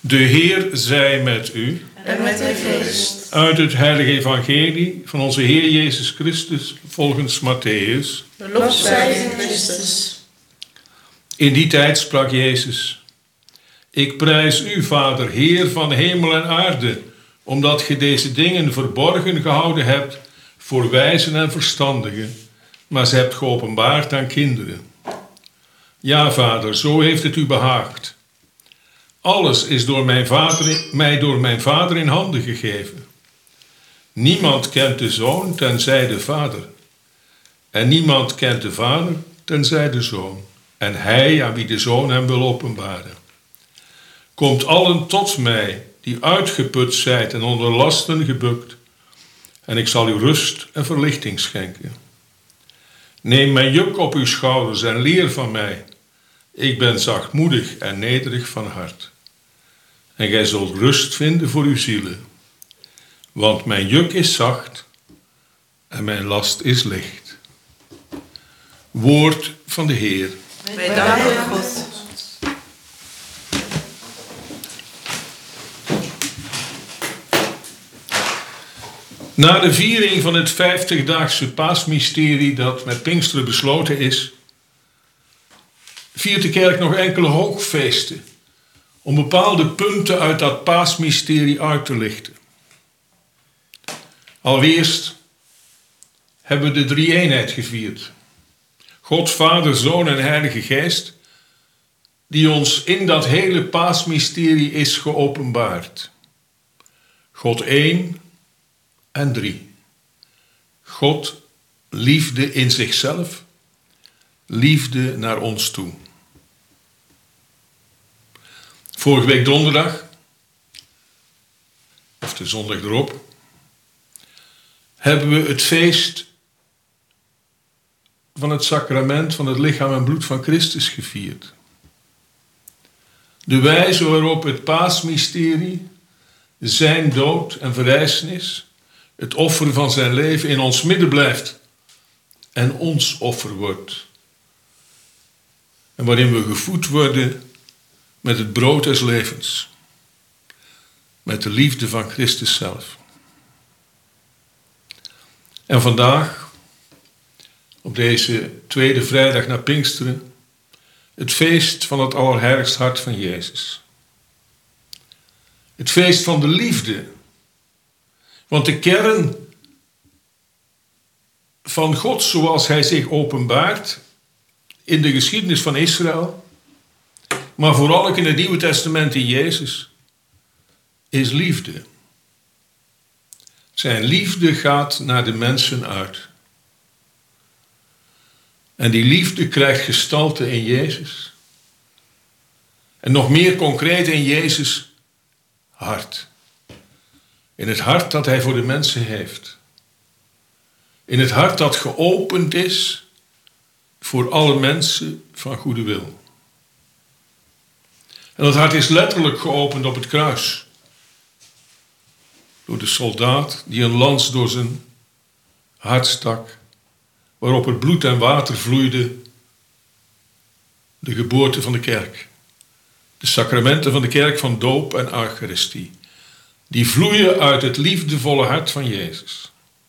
De Heer zij met u. En met uw geest. Uit het heilige evangelie van onze Heer Jezus Christus volgens Matthäus. Lof zij u, Christus. In die tijd sprak Jezus: Ik prijs u, Vader, Heer van hemel en aarde, omdat ge deze dingen verborgen gehouden hebt voor wijzen en verstandigen, maar ze hebt geopenbaard aan kinderen. Ja, Vader, zo heeft het u behaagd. Alles is mij door mijn Vader in handen gegeven. Niemand kent de Zoon tenzij de Vader. En niemand kent de Vader tenzij de Zoon. En hij aan wie de Zoon hem wil openbaren. Komt allen tot mij, die uitgeput zijt en onder lasten gebukt, en ik zal u rust en verlichting schenken. Neem mijn juk op uw schouders en leer van mij. Ik ben zachtmoedig en nederig van hart. En gij zult rust vinden voor uw zielen. Want mijn juk is zacht en mijn last is licht. Woord van de Heer. Wij danken God. Na de viering van het 50-daagse paasmysterie dat met Pinksteren besloten is, viert de kerk nog enkele hoogfeesten om bepaalde punten uit dat paasmysterie uit te lichten. Allereerst hebben we de drie-eenheid gevierd. God, Vader, Zoon en Heilige Geest, die ons in dat hele paasmysterie is geopenbaard. God 1 en 3. God, liefde in zichzelf, liefde naar ons toe. Vorige week donderdag, of de zondag erop, hebben we het feest van het sacrament van het lichaam en bloed van Christus gevierd. De wijze waarop het paasmysterie, zijn dood en verrijzenis, het offer van zijn leven in ons midden blijft en ons offer wordt. En waarin we gevoed worden met het brood des levens, met de liefde van Christus zelf. En vandaag, op deze tweede vrijdag na Pinksteren, het feest van het Allerheiligst Hart van Jezus. Het feest van de liefde. Want de kern van God, zoals hij zich openbaart in de geschiedenis van Israël, maar vooral ook in het Nieuwe Testament in Jezus, is liefde. Zijn liefde gaat naar de mensen uit. En die liefde krijgt gestalte in Jezus. En nog meer concreet in Jezus' hart. In het hart dat hij voor de mensen heeft. In het hart dat geopend is voor alle mensen van goede wil. En dat hart is letterlijk geopend op het kruis. Door de soldaat die een lans door zijn hart stak, waarop het bloed en water vloeide, de geboorte van de kerk. De sacramenten van de kerk van doop en eucharistie. Die vloeien uit het liefdevolle hart van Jezus.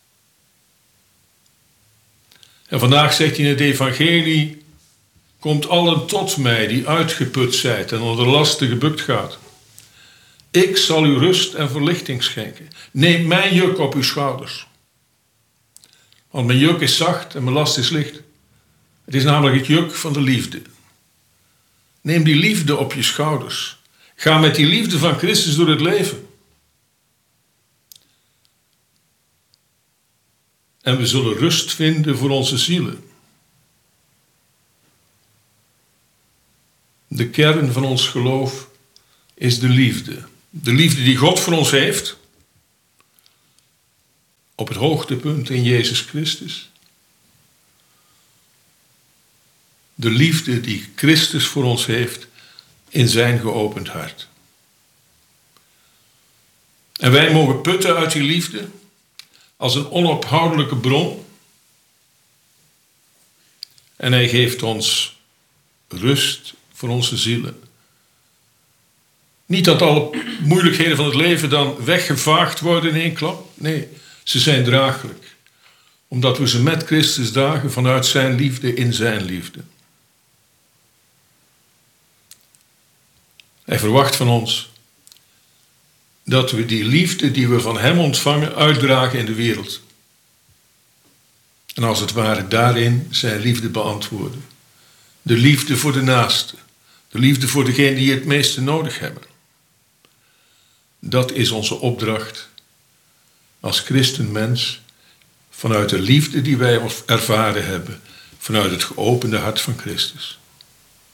En vandaag zegt hij in het evangelie: Komt allen tot mij die uitgeput zijt en onder lasten gebukt gaat. Ik zal u rust en verlichting schenken. Neem mijn juk op uw schouders. Want mijn juk is zacht en mijn last is licht. Het is namelijk het juk van de liefde. Neem die liefde op je schouders. Ga met die liefde van Christus door het leven. En we zullen rust vinden voor onze zielen. De kern van ons geloof is de liefde. De liefde die God voor ons heeft. Op het hoogtepunt in Jezus Christus. De liefde die Christus voor ons heeft in zijn geopend hart. En wij mogen putten uit die liefde als een onophoudelijke bron. En hij geeft ons rust voor onze zielen. Niet dat alle moeilijkheden van het leven dan weggevaagd worden in één klap. Nee, ze zijn draaglijk. Omdat we ze met Christus dragen vanuit zijn liefde in zijn liefde. Hij verwacht van ons dat we die liefde die we van hem ontvangen uitdragen in de wereld. En als het ware daarin zijn liefde beantwoorden. De liefde voor de naaste. De liefde voor degenen die het meeste nodig hebben. Dat is onze opdracht als christenmens vanuit de liefde die wij ervaren hebben. Vanuit het geopende hart van Christus.